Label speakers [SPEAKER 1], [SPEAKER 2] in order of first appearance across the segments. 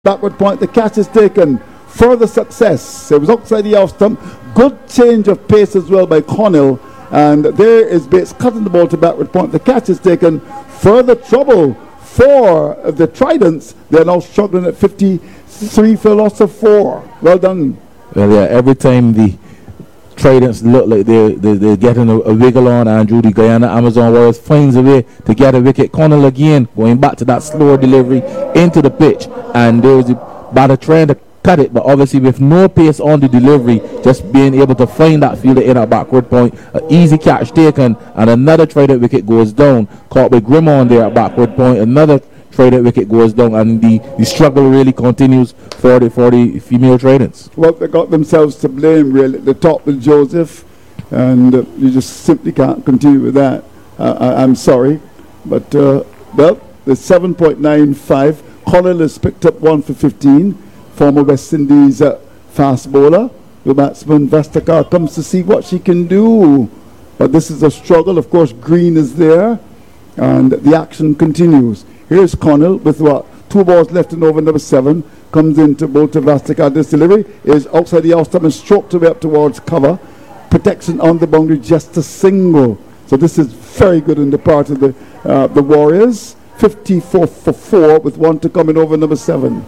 [SPEAKER 1] backward point. The catch is taken. Further success. It was outside the off stump. Good change of pace as well by Connell. And there is Bates cutting the ball to backward point. The catch is taken. Further trouble for the Tridents. They're now struggling at 53 for a loss of 4. Well done.
[SPEAKER 2] Well, yeah, every time the Tridents look like they're getting a wiggle on, Andrew, the Guyana Amazon Warriors finds a way to get a wicket. Connell again going back to that slower delivery into the pitch. And there was a batter trying to cut it, but obviously with no pace on the delivery, just being able to find that fielder in a backward point. An easy catch taken, and another Trident wicket goes down. Caught by Grimmon there at backward point. Another Trident wicket goes down, and the struggle really continues for the female Tridents.
[SPEAKER 1] Well, they got themselves to blame really at the top with Joseph, and you just simply can't continue with that. I'm sorry, but well, the 7.95. Connell has picked up 1 for 15. Former West Indies fast bowler. The batsman Vastakar comes to see what she can do. But this is a struggle. Of course, Green is there, and the action continues. Here's Connell with 2 balls left in over number 7. Comes into bowl to Vastakar. This delivery is outside the off-stump and stroked away up towards cover. Protection on the boundary, just a single. So this is very good on the part of the Warriors. 54 for 4 with 1 to come in over number 7.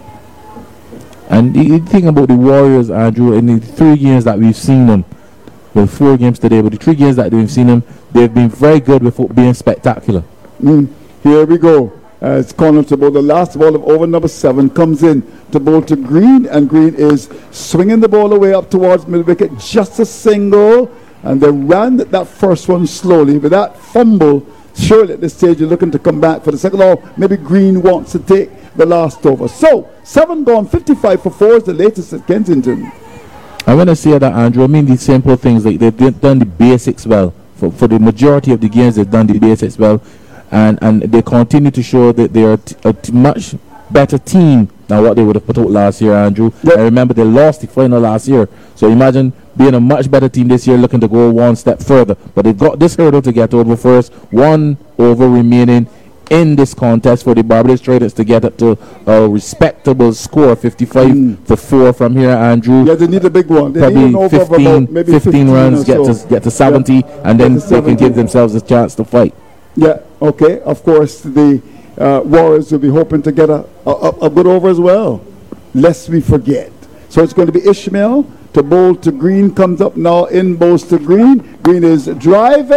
[SPEAKER 2] And the thing about the Warriors, Andrew, in the 3 games that we've seen them, well, 4 games today, but the 3 games that we've seen them, they've been very good with being spectacular.
[SPEAKER 1] Here we go. It's Connell to bowl. The last ball of over number 7 comes in to bowl to Green, and Green is swinging the ball away up towards mid wicket, just a single, and they ran that first one slowly. With that fumble, surely at this stage you're looking to come back for the second ball. Maybe Green wants to take the last over. So 7 gone, 55 for 4 is the latest at Kensington.
[SPEAKER 2] And when I say that, Andrew, I mean the simple things, like they've done the basics well. For the majority of the games, they've done the basics well, and they continue to show that they are a much better team than what they would have put out last year, Andrew.
[SPEAKER 1] Yep.
[SPEAKER 2] I remember they lost the final last year, so imagine being a much better team this year, looking to go one step further. But they've got this hurdle to get over first. 1 over remaining in this contest for the Barbados Traders to get up to a respectable score, 55 for 4 from here, Andrew.
[SPEAKER 1] Yeah, they need a big one. They
[SPEAKER 2] Probably
[SPEAKER 1] need over
[SPEAKER 2] 15 runs, get to 70, and then they can give themselves a chance to fight.
[SPEAKER 1] Yeah, okay. Of course, the Warriors will be hoping to get a good over as well, lest we forget. So it's going to be Ishmael to bowl to Green. Comes up now, in bowls to Green. Green is driving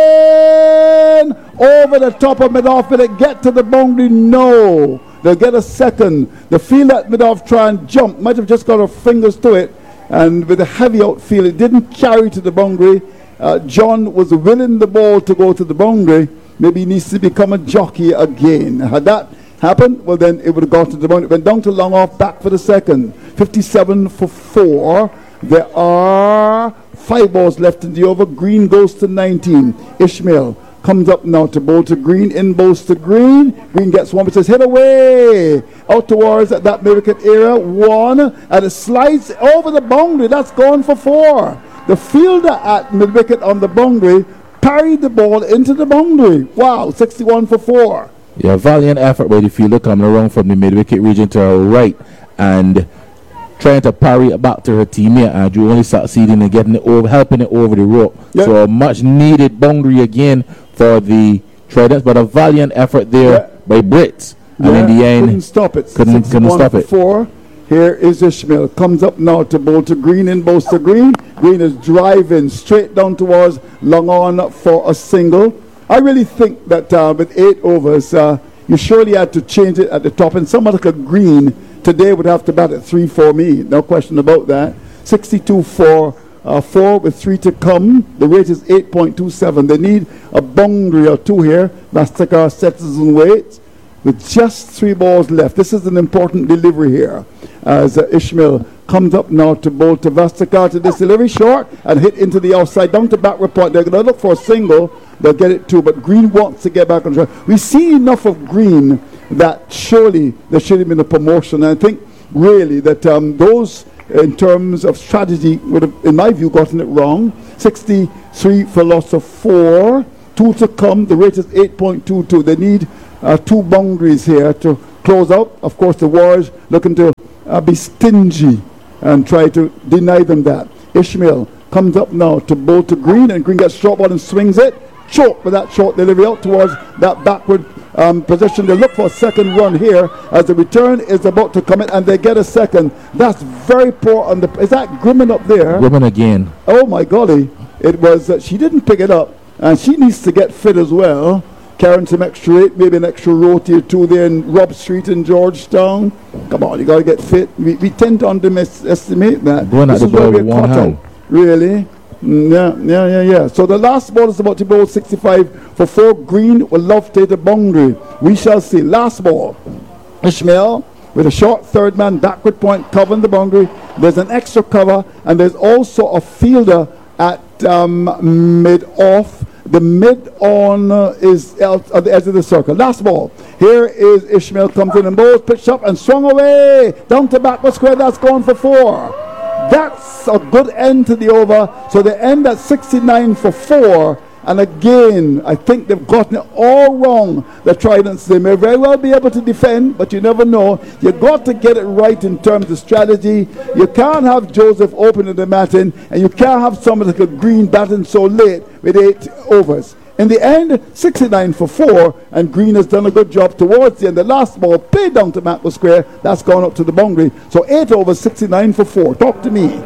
[SPEAKER 1] over the top of mid-off. Will it get to the boundary? No. They'll get a second. The field at mid-off try and jump. Might have just got her fingers to it. And with a heavy outfield, it didn't carry to the boundary. John was willing the ball to go to the boundary. Maybe he needs to become a jockey again. Had that happened, well then it would have gone to the boundary. It went down to long off, back for the second. 57 for 4. There are 5 balls left in the over. Green goes to 19. Ishmael comes up now to bowl to Green. In bowls to Green. Green gets one, which is hit away out towards that mid-wicket area. 1, and it slides over the boundary. That's gone for 4. The fielder at mid-wicket on the boundary parried the ball into the boundary. Wow, 61 for 4.
[SPEAKER 2] Yeah, valiant effort by the fielder coming around from the mid-wicket region to her right and trying to parry it back to her teammate, Andrew, only succeeding in getting it over, helping it over the rope. Yep. So a much needed boundary again for the Tridents, but a valiant effort there by Brits. And in the end,
[SPEAKER 1] couldn't stop it.
[SPEAKER 2] Couldn't stop it.
[SPEAKER 1] 4. Here is Ishmael. Comes up now to bowl to Green. In bowls to Green. Green is driving straight down towards long on for a single. I really think that with 8 overs, you surely had to change it at the top. And someone like a Green today would have to bat at 3 for me. No question about that. 62 for 4 with 3 to come. The rate is 8.27. They need a boundary or 2 here. Vastakar sets his own weight with just 3 balls left. This is an important delivery here as Ishmael comes up now to bowl to Vastakar. To this delivery short and hit into the outside down to backward point. They're going to look for a single. They'll get it too, but Green wants to get back on track. We see enough of Green that surely there should have been a promotion. And I think really that those in terms of strategy would have, in my view, gotten it wrong. 63 for loss of 4. 2 to come. The rate is 8.22. They need 2 boundaries here to close out. Of course, the Warriors looking to be stingy and try to deny them that. Ishmael comes up now to bowl to Green, and Green gets short ball and swings it. Choke with that short delivery out towards that backward position. They look for a second run here as the return is about to come in, and they get a second. That's very poor on the. Is that Grimman up there?
[SPEAKER 2] Grimman again.
[SPEAKER 1] Oh my golly! It was. She didn't pick it up, and she needs to get fit as well. Carrying some extra weight, maybe an extra roti or two there in Rob Street in Georgetown. Come on, you got to get fit. We tend to underestimate that.
[SPEAKER 2] Going at the ball with one hand.
[SPEAKER 1] Really? Yeah. So the last ball is about to bowl 65 for 4. Green will love to take the boundary. We shall see. Last ball. Ishmael with a short third man backward point covering the boundary. There's an extra cover, and there's also a fielder at mid-off. The mid-on is out at the edge of the circle. Last ball. Here is Ishmael, comes in and bowls, pitched up and swung away. Down to backward square. That's gone for 4. That's a good end to the over. So they end at 69 for 4. And again, I think they've gotten it all wrong. The Tridents, they may very well be able to defend, but you never know. You've got to get it right in terms of strategy. You can't have Joseph opening the matting, and you can't have somebody like Green batting so late with 8 overs. In the end, 69 for 4, and Green has done a good job towards the end. The last ball played down to Macklin Square. That's gone up to the boundary. So 8 overs, 69 for 4. Talk to me.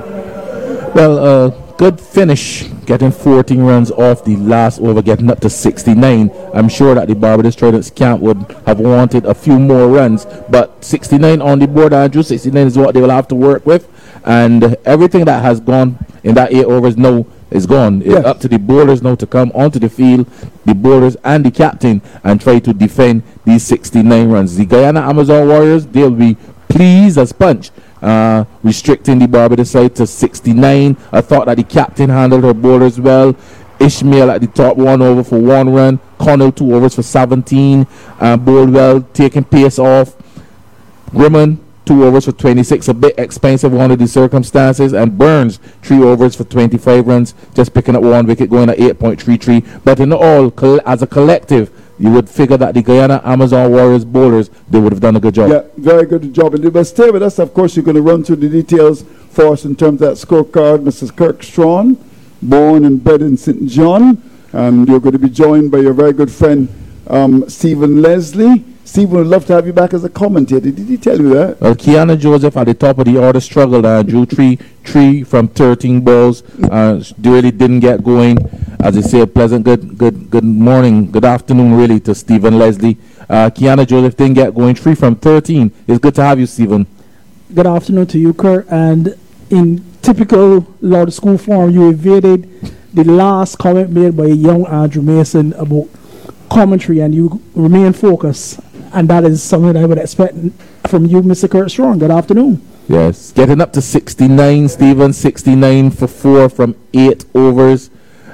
[SPEAKER 2] Well, good finish, getting 14 runs off the last over, getting up to 69. I'm sure that the Barbados Tridents camp would have wanted a few more runs, but 69 on the board, Andrew. 69 is what they will have to work with, and everything that has gone in that 8 overs now is gone. Yes. It's up to the bowlers now to come onto the field, the bowlers and the captain, and try to defend these 69 runs. The Guyana Amazon Warriors, they'll be pleased as punch, restricting the Barbados side to 69. I thought that the captain handled her bowlers well. Ishmael at the top, 1 over for 1 run. Connell 2 overs for 17. Bowled well, taking pace off. Grimman 2 overs for 26, a bit expensive under the circumstances. And Burns 3 overs for 25 runs, just picking up 1 wicket, going at 8.33. But in all, as a collective, you would figure that the Guyana Amazon Warriors bowlers, they would have done a good job.
[SPEAKER 1] Yeah, very good job. And but stay with us. Of course, you're going to run through the details for us in terms of that scorecard. Mrs. Kirk Strawn, born and bred in St. John. And you're going to be joined by your very good friend, Stephen Leslie. Stephen would love to have you back as a commentator. Did he tell you that?
[SPEAKER 2] Well, Kiana Joseph at the top of the order struggled and drew three from 13 balls. They really didn't get going. As I say, pleasant good morning, good afternoon really to Stephen Leslie. Kiana Joseph didn't get going, 3 from 13. It's good to have you, Stephen.
[SPEAKER 3] Good afternoon to you, Kurt. And in typical Lord School form, you evaded the last comment made by young Andrew Mason about commentary, and you remain focused. And that is something I would expect from you, Mr. Kurt Strong. Good afternoon.
[SPEAKER 2] Yes, getting up to 69, Stephen. 69 for 4 from 8 overs.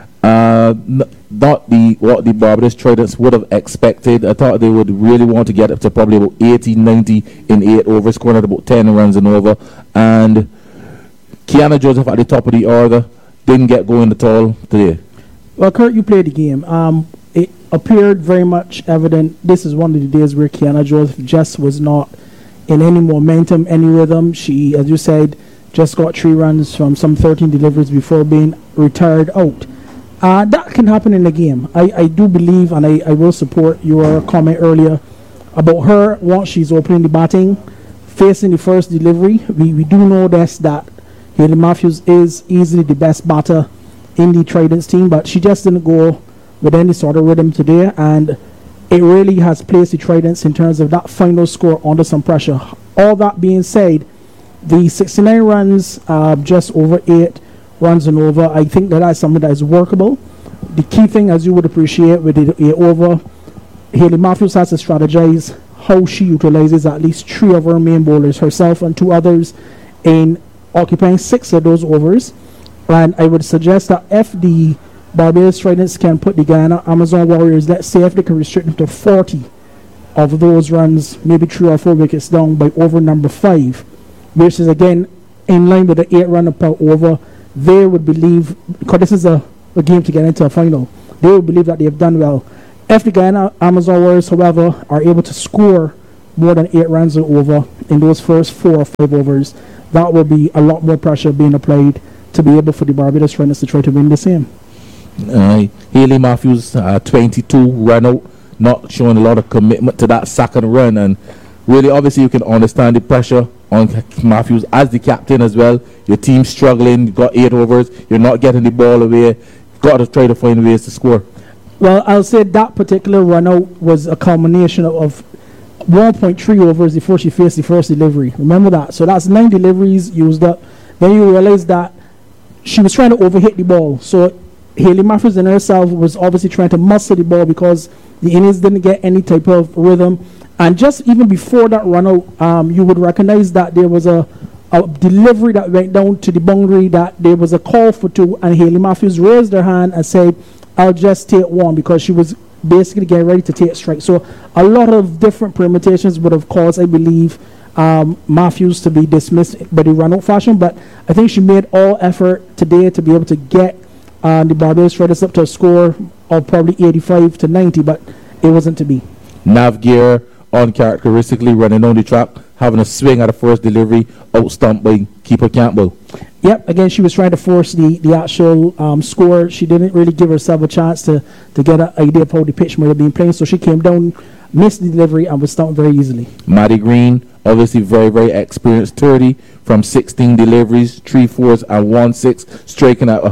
[SPEAKER 2] Not what the Barbados Tridents would have expected. I thought they would really want to get up to probably about 80, 90 in 8 overs, scoring at about 10 runs and over. And Kiana Joseph at the top of the order didn't get going at all today.
[SPEAKER 3] Well, Kurt, you played the game. It appeared very much evident. This is one of the days where Kiana Joseph just was not in any momentum, any rhythm. She, as you said, just got 3 runs from some 13 deliveries before being retired out. That can happen in the game. I do believe, and I will support your comment earlier about her once she's opening the batting, facing the first delivery. We do know that Hayley Matthews is easily the best batter in the Tridents team, but she just didn't go with any sort of rhythm today, and it really has placed the Tridents in terms of that final score under some pressure. All that being said, the 69 runs, just over 8 runs and over, I think that's something that is workable. The key thing, as you would appreciate with the over, Hayley Matthews has to strategize how she utilizes at least 3 of her main bowlers, herself and 2 others, in occupying 6 of those overs. And I would suggest that if the Barbados Tridents can put the Guyana Amazon Warriors, let's say if they can restrict them to 40 of those runs, maybe 3 or 4 wickets down by over number 5, which is again in line with the 8 run per over, they would believe, because this is a game to get into a final, they would believe that they have done well. If the Guyana Amazon Warriors, however, are able to score more than 8 runs or over in those first 4 or 5 overs, that will be a lot more pressure being applied to be able for the Barbados Strikers to try to win this game.
[SPEAKER 2] Hayley Matthews, 22 run out, not showing a lot of commitment to that second run, and really obviously you can understand the pressure on Matthews as the captain as well. Your team's struggling, you've got 8 overs, you're not getting the ball away, you've got to try to find ways to score.
[SPEAKER 3] Well, I'll say that particular run out was a culmination of 1.3 overs before she faced the first delivery. Remember that? So that's 9 deliveries used up. Then you realize that she was trying to overhit the ball. So Hayley Matthews in herself was obviously trying to muscle the ball because the Indians didn't get any type of rhythm. And just even before that run out, you would recognize that there was a delivery that went down to the boundary, that there was a call for 2, and Hayley Matthews raised her hand and said, I'll just take 1, because she was basically getting ready to take strike. So a lot of different permutations would have caused, I believe, Matthews to be dismissed by the run out fashion. But I think she made all effort today to be able to get the Barbados Strikers up to a score of probably 85 to 90, but it wasn't to be.
[SPEAKER 2] Nav Gear uncharacteristically running on the track, having a swing at the first delivery, out stumped by keeper Campbell.
[SPEAKER 3] Yep, again, she was trying to force the actual score. She didn't really give herself a chance to get an idea of how the pitch might have been playing, so she came down, missed the delivery, and was stumped very easily.
[SPEAKER 2] Maddie Green, obviously very, very experienced, 30 from 16 deliveries, 3 4s and 1 6, striking at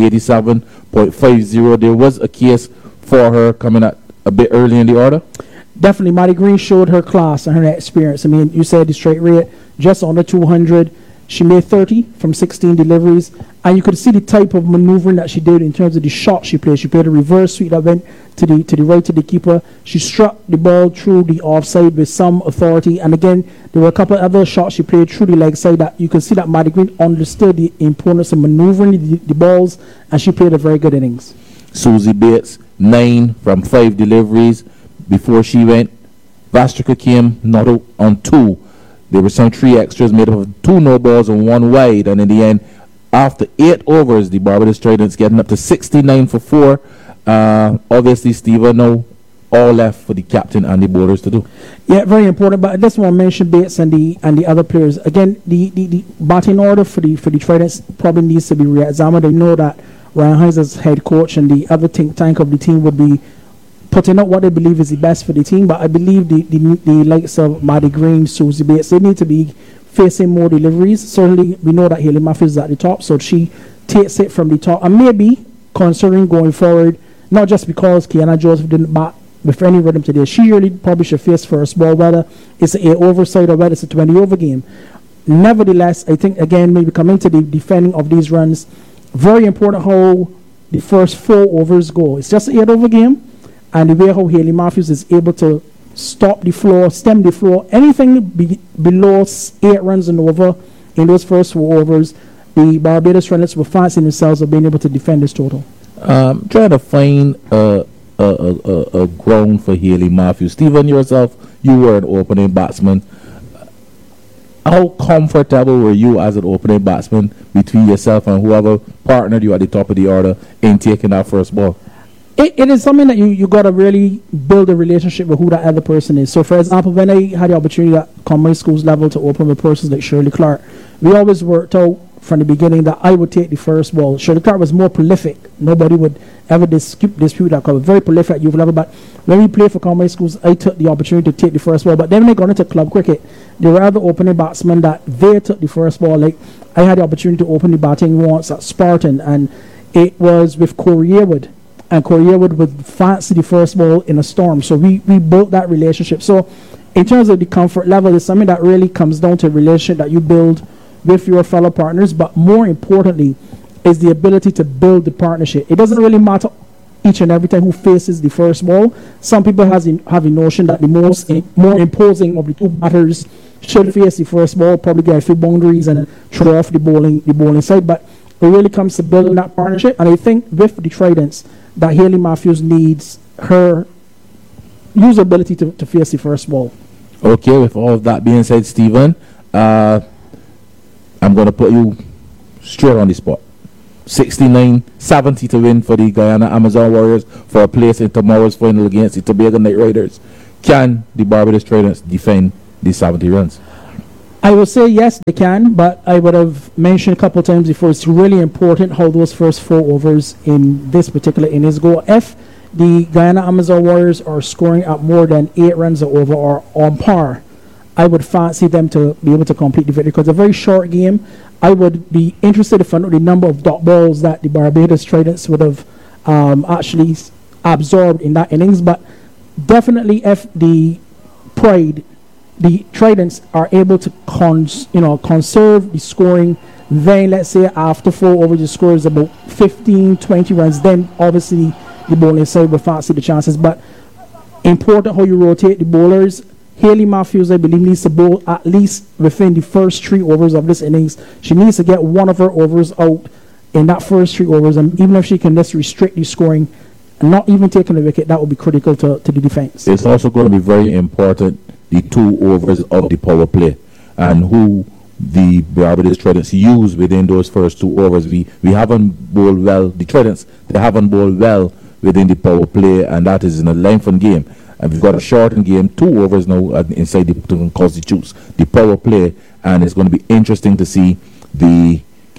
[SPEAKER 2] 187.50. There was a case for her coming at a bit early in the order.
[SPEAKER 3] Definitely, Maddie Green showed her class and her experience. I mean, you said the straight rate, just under 200. She made 30 from 16 deliveries, and you could see the type of maneuvering that she did in terms of the shot she played. She played a reverse sweep that went to the right to the keeper. She struck the ball through the offside with some authority, and again, there were a couple of other shots she played through the leg side that you can see that Maddie Green understood the importance of maneuvering the balls, and she played a very good innings.
[SPEAKER 2] Susie Bates, 9 from 5 deliveries. Before she went, Vastrika came not out on 2. There were some 3 extras made up of 2 no balls and 1 wide, and in the end, after 8 overs, the Barbados Strikers getting up to 69 for 4. Obviously, Stephen, now all left for the captain and the bowlers to do.
[SPEAKER 3] Yeah, very important. But I just want to mention Bates and the other players again. The batting order for the Tridents probably needs to be re-examined. I know that Ryan Hines as head coach and the other think tank of the team would be putting out what they believe is the best for the team, but I believe the likes of Maddie Green, Susie Bates, they need to be facing more deliveries. Certainly, we know that Hayley Matthews is at the top, so she takes it from the top, and maybe considering going forward, not just because Kiana Joseph didn't bat with any rhythm today, she really probably should face first ball, whether it's an 8-over side or whether it's a 20-over game. Nevertheless, I think, again, maybe coming to the defending of these runs, very important how the first 4 overs go. It's just an 8-over game, and the way how Hayley Matthews is able to stop the floor, stem the floor, anything below 8 runs and over in those first 4 overs, the Barbados Strikers will fancy themselves of being able to defend this total.
[SPEAKER 2] Trying to find a ground for Hayley Matthews. Stephen, yourself, you were an opening batsman. How comfortable were you as an opening batsman between yourself and whoever partnered you at the top of the order in taking that first ball?
[SPEAKER 3] It is something that you got to really build a relationship with who that other person is. So, for example, when I had the opportunity at Commonwealth Schools level to open with persons like Shirley Clark, we always worked out from the beginning that I would take the first ball. Shirley Clark was more prolific. Nobody would ever dispute that. Because very prolific at youth level. But when we played for Commonwealth Schools, I took the opportunity to take the first ball. But then when I got into club cricket, there were other opening batsmen that they took the first ball. Like I had the opportunity to open the batting once at Spartan, and it was with Corey Yearwood. And Corey Yearwood would fancy the first ball in a storm. So we built that relationship. So in terms of the comfort level, it's something that really comes down to a relationship that you build with your fellow partners. But more importantly, is the ability to build the partnership. It doesn't really matter each and every time who faces the first ball. Some people have a notion that the more imposing of the 2 batters should face the first ball, probably get a few boundaries and throw off the bowling side. But it really comes to building that partnership. And I think with the Tridents, that Hayley Matthews needs her usability to face the first ball.
[SPEAKER 2] Okay, with all of that being said, Stephen, I'm going to put you straight on the spot. 69-70 to win for the Guyana Amazon Warriors for a place in tomorrow's final against the Tobago Knight Riders. Can the Barbados Traders defend the 70 runs?
[SPEAKER 3] I will say yes, they can, but I would have mentioned a couple of times before, it's really important how those first 4 overs in this particular innings go. If the Guyana Amazon Warriors are scoring at more than 8 runs an over or on par, I would fancy them to be able to complete the victory because it's a very short game. I would be interested to find out the number of dot balls that the Barbados Traders would have actually absorbed in that innings, but definitely if the Tridents are able to conserve the scoring, then let's say after 4 overs the score is about 15-20 runs, then obviously the bowling side will fancy the chances. But important how you rotate the bowlers. Hayley Matthews, I believe, needs to bowl at least within the first 3 overs of this innings. She needs to get one of her overs out in that first 3 overs, and even if she can just restrict the scoring and not even taking the wicket, that will be critical to the defense.
[SPEAKER 2] It's also going to be very important, the 2 overs of the power play and who the Barbados Tridents use within those first 2 overs. We haven't bowled well, the Tridents, they haven't bowled well within the power play, and that is in a lengthened game. And we've got a shortened game, 2 overs now inside the constitutes the power play, and it's going to be interesting to see the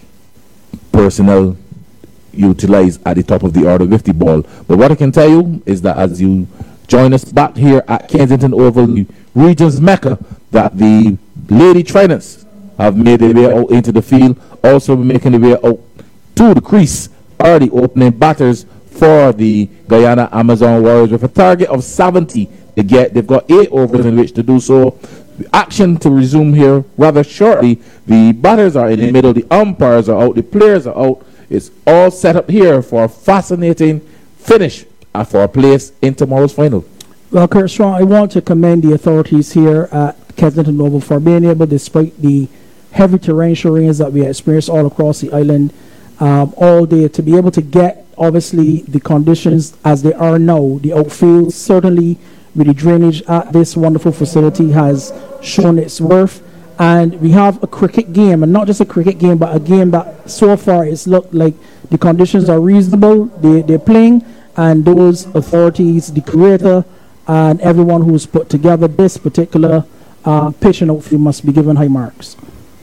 [SPEAKER 2] personnel utilized at the top of the order with the ball. But what I can tell you is that as you join us back here at Kensington Oval, the region's mecca, that the Lady Tridents have made their way out into the field, also making their way out to the crease, are the opening batters for the Guyana Amazon Warriors with a target of 70 to get. They've got 8 overs in which to do so. Action to resume here rather shortly. The batters are in the middle, the umpires are out, the players are out. It's all set up here for a fascinating finish for a place in tomorrow's final.
[SPEAKER 3] Well, Kurt Strong, I want to commend the authorities here at Kensington Oval for being able, despite the heavy torrential rains that we experienced all across the island all day, to be able to get, obviously, the conditions as they are now. The outfield, certainly with the drainage at this wonderful facility, has shown its worth. And we have a cricket game, and not just a cricket game, but a game that so far it's looked like the conditions are reasonable. They're playing, and those authorities, the creator, and everyone who's put together this particular pitch and outfield must be given high marks.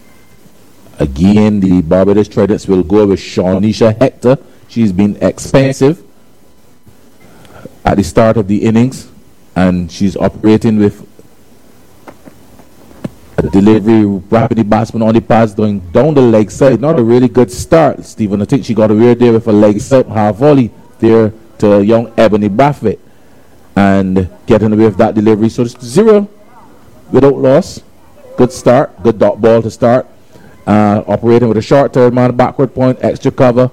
[SPEAKER 2] Again, the Barbados Tridents will go with Shawnisha Hector. She's been expensive at the start of the innings, and she's operating with a delivery, rapidly batsman on the pass, going down the leg side. Not a really good start, Stephen. I think she got away there with a leg side half volley there to young Ebony Brathwaite, and getting away with that delivery. So it's 0 without loss. Good start, good dot ball to start. Operating with a short third man, backward point, extra cover,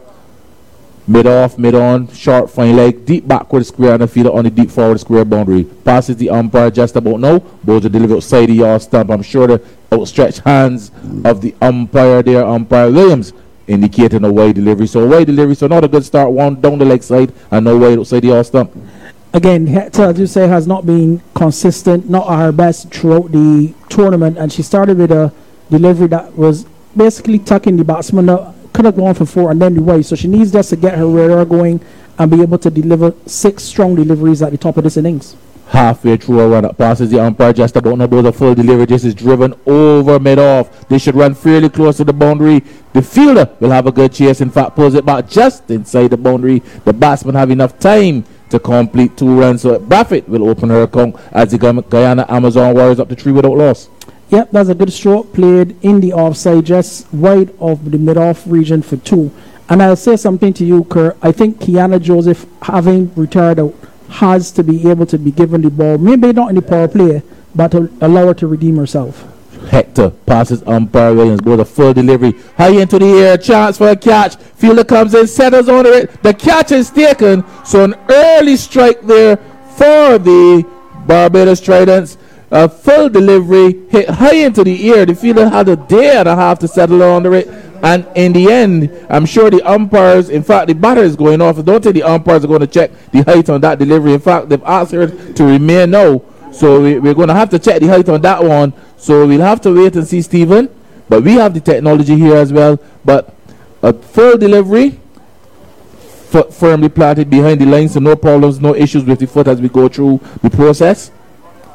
[SPEAKER 2] mid off, mid on, short fine leg, deep backward square, and a fielder on the deep forward square boundary. Passes the umpire just about now. Bowls are delivered outside the yard stump. I'm sure the outstretched hands of the umpire there, umpire Williams, indicating a wide delivery. So a wide delivery, so not a good start. One down the leg side and no wide outside the yard stump.
[SPEAKER 3] Again, Hector, as you say, has not been consistent, not at her best throughout the tournament, and she started with a delivery that was basically tucking the batsman up. Could have gone for 4 and then the wide. So she needs just to get her radar going and be able to deliver 6 strong deliveries at the top of this innings.
[SPEAKER 2] Halfway through a run up, passes the umpire just about now. Those are full delivery. This is driven over mid off. They should run fairly close to the boundary. The fielder will have a good chase. In fact, pulls it back just inside the boundary. The batsman have enough time to complete 2 runs. So Brathwaite will open her account as the Guyana Amazon Warriors up to 3 without loss.
[SPEAKER 3] Yep, that's a good stroke, played in the offside, just wide of the mid-off region for 2. And I'll say something to you, Kerr. I think Kiana Joseph, having retired out, has to be able to be given the ball, maybe not in the power play, but to allow her to redeem herself.
[SPEAKER 2] Hector passes umpire Williams, goes a full delivery, high into the air, chance for a catch. Fielder comes in, settles on it. The catch is taken, so an early strike there for the Barbados Tridents. A full delivery, hit high into the air. The fielder had a day and a half to settle under it. And in the end, I'm sure the umpires, in fact, the batter is going off. I don't think the umpires are going to check the height on that delivery. In fact, they've asked her to remain now. So we're going to have to check the height on that one. So we'll have to wait and see, Stephen. But we have the technology here as well. But a full delivery, foot firmly planted behind the line. So no problems, no issues with the foot as we go through the process.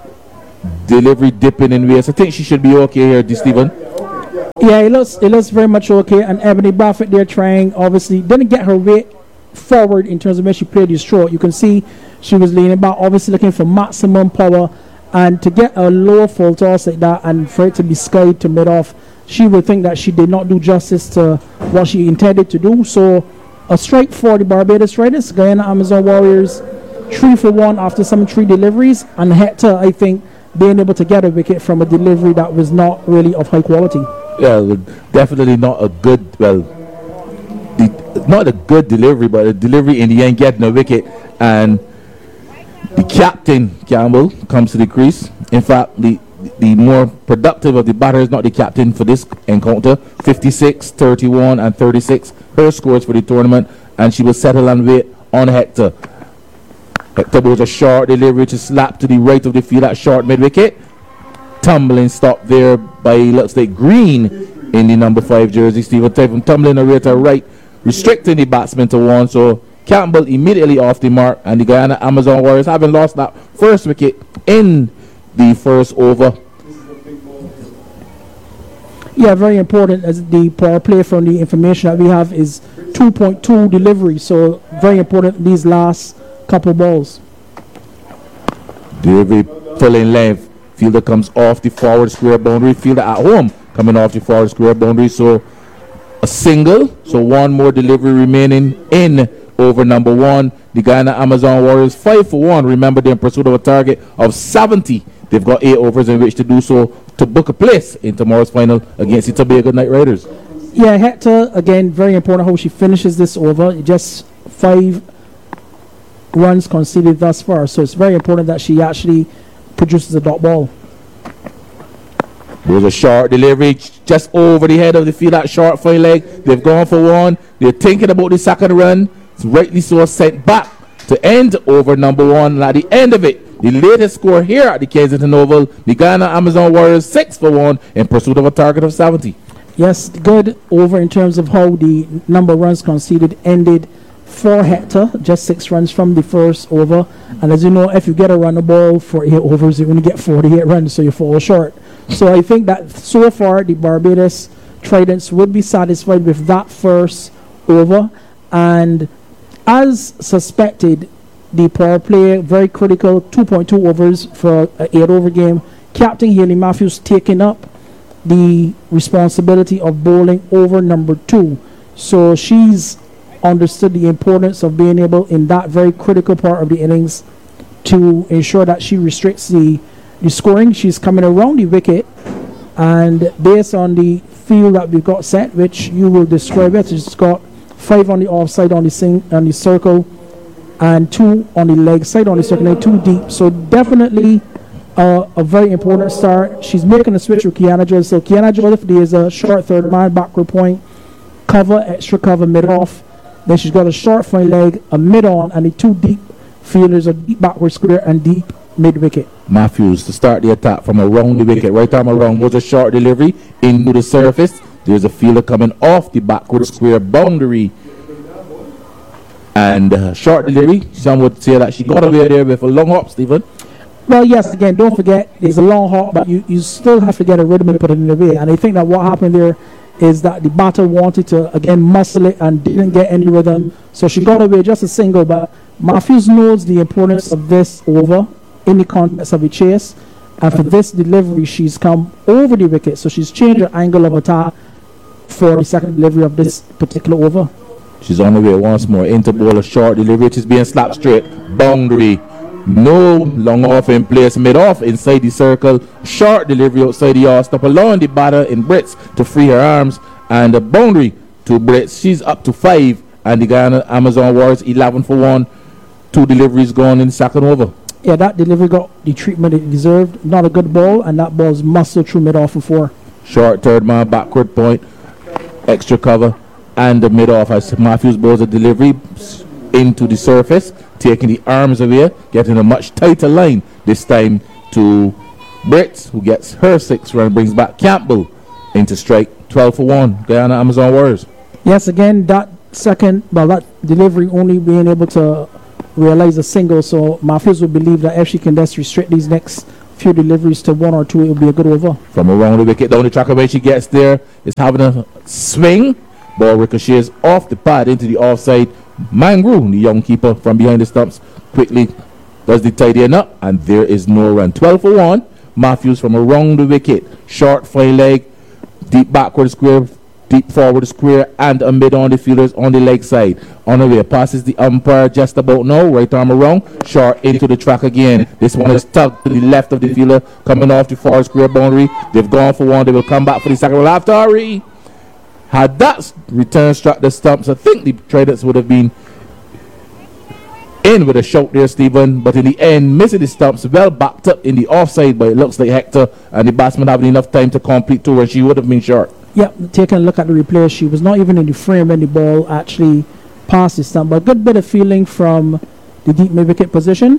[SPEAKER 2] delivery dipping in waist. I think she should be okay here, Stephen.
[SPEAKER 3] Yeah, it looks very much okay. And Ebony Buffett there trying, obviously, didn't get her weight forward in terms of when she played this short. You can see she was leaning back, obviously looking for maximum power. And to get a low full toss like that and for it to be skied to mid-off, she would think that she did not do justice to what she intended to do. So a strike for the Barbados Raiders. Guyana Amazon Warriors 3 for 1 after some 3 deliveries. And Hector, I think, being able to get a wicket from a delivery that was not really of high quality.
[SPEAKER 2] Yeah, definitely not a good, not a good delivery, but a delivery in the end getting a wicket. And the captain, Campbell, comes to the crease. In fact, the more productive of the batters, not the captain for this encounter. 56, 31 and 36, her scores for the tournament. And she will settle and wait on Hector. Hector was a short delivery to slap to the right of the field at short mid-wicket. Tumbling stop there by, looks like, Green in the number 5 jersey. Stephen Typhon tumbling away to right, restricting the batsman to 1. So Campbell immediately off the mark, and the Guyana Amazon Warriors having lost that first wicket in the first over.
[SPEAKER 3] Yeah, very important as the power play from the information that we have is 2.2 delivery. So very important these last couple balls.
[SPEAKER 2] Delivery full in length. Fielder comes off the forward square boundary. Fielder at home coming off the forward square boundary. So a single. So one more delivery remaining in over number 1. The Guyana Amazon Warriors 5 for 1. Remember, they're in pursuit of a target of 70. They've got 8 overs in which to do so to book a place in tomorrow's final against the Tobago Knight Riders.
[SPEAKER 3] Yeah, Hector, again, very important how she finishes this over. Just 5 runs conceded thus far. So it's very important that she actually produces a dot ball.
[SPEAKER 2] There's a short delivery just over the head of the field at short fine leg. They've gone for 1. They're thinking about the second run. It's rightly so sent back to end over number 1. And at the end of it, the latest score here at the Kensington Oval, the Guyana Amazon Warriors 6 for 1 in pursuit of a target of 70.
[SPEAKER 3] Yes, good over in terms of how the number of runs conceded ended for Hector, just 6 runs from the first over. And as you know, if you get a run the ball for 8 overs, you only get 48 runs, so you fall short. So I think that so far the Barbados Tridents would be satisfied with that first over. And as suspected, the power play, very critical, 2.2 overs for an 8 over game. Captain Hayley Matthews taking up the responsibility of bowling over number 2. So she's understood the importance of being able in that very critical part of the innings to ensure that she restricts the scoring. She's coming around the wicket, and based on the field that we've got set, which you will describe it, it's got 5 on the offside on the circle and 2 on the leg side on the circle, and 2 deep. So definitely a very important start. She's making a switch with Kiana Joseph. So Kiana Joseph, there's a short third man, backward point, cover, extra cover, mid off. Then she's got a short fine leg, a mid on, and the 2 deep fielders, a deep backward square and deep mid wicket.
[SPEAKER 2] Matthews to start the attack from around the wicket. Right arm around was a short delivery into the surface. There's a fielder coming off the backward square boundary. And short delivery. Some would say that she got away there with a long hop, Stephen.
[SPEAKER 3] Well, yes, again, don't forget, it's a long hop, but you still have to get a rhythm and put it in the way. And I think that what happened there is that the batter wanted to, again, muscle it and didn't get any rhythm. So she got away just a single, but Matthews knows the importance of this over in the context of the chase. And for this delivery, she's come over the wicket. So she's changed her angle of attack for the second delivery of this particular over.
[SPEAKER 2] She's on the way once more into bowl, a short delivery, which is being slapped straight. Boundary. No long off in place, mid off inside the circle. Short delivery outside the yard. Stop allowing the batter in Brits to free her arms. And the boundary to Brits. She's up to 5. And the Guyana Amazon Warriors 11 for 1. 2 deliveries gone in the second over.
[SPEAKER 3] Yeah, that delivery got the treatment it deserved. Not a good ball, and that ball's muscled through mid off for 4.
[SPEAKER 2] Short third man, backward point, extra cover, and the mid off as Matthews bowls a delivery into the surface, taking the arms away, getting a much tighter line this time to Brits, who gets her 6 run, brings back Campbell into strike. 12 for 1, Guyana Amazon Warriors.
[SPEAKER 3] Yes, again, that delivery only being able to realize a single, so Matthews would believe that if she can just restrict these next few deliveries to 1 or 2, it would be a good over.
[SPEAKER 2] From around the wicket, down the track away she gets there. Is having a swing. Ball ricochets off the pad into the offside. Mangru, the young keeper from behind the stumps, quickly does the tidying up, and there is no run. 12 for 1. Matthews from around the wicket. Short fine leg, deep backward square, deep forward square, and a mid on the fielders on the leg side. On the way, passes the umpire just about now. Right arm around, short into the track again. This one is tugged to the left of the fielder, coming off the far square boundary. They've gone for one. They will come back for the second one after Ari. Had that return struck the stumps, I think the Tridents would have been in with a shout there, Stephen, but in the end, missing the stumps, well backed up in the offside, but it looks like Hector and the batsman having enough time to complete two, and she would have been short.
[SPEAKER 3] Yep, taking a look at the replay, she was not even in the frame when the ball actually passed the stump, but a good bit of feeling from the deep mid-wicket position.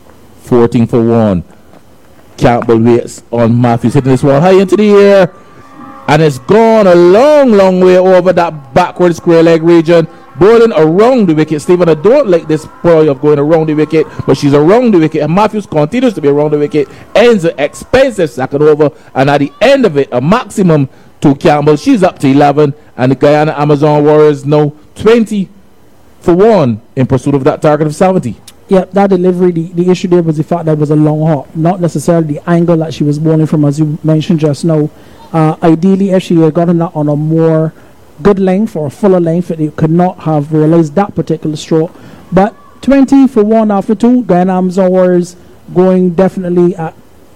[SPEAKER 2] 14 for 1. Campbell waits on Matthews, hitting this one high into the air, and it's gone a long way over that backward square leg region. Bowling around the wicket. Stephen, I don't like this play of going around the wicket, but she's around the wicket, and Matthews continues to be around the wicket. Ends an expensive second over, and at the end of it, a maximum to Campbell. She's up to 11, and the Guyana Amazon Warriors now 20 for 1 in pursuit of that target of 70.
[SPEAKER 3] Yep, that delivery, the issue there was the fact that it was a long hop, not necessarily the angle that she was bowling from, as you mentioned just now. Ideally, if she had gotten that on a more good length or a fuller length, it could not have realized that particular stroke. But 20 for 1 after 2, Guyana Amazon Warriors going definitely at